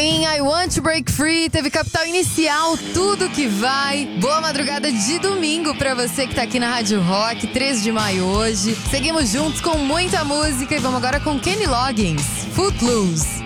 Queen, I Want to Break Free, teve Capital Inicial, Tudo Que Vai. Boa madrugada de domingo pra você que tá aqui na Rádio Rock, 3 de maio hoje. Seguimos juntos com muita música e vamos agora com Kenny Loggins, Footloose.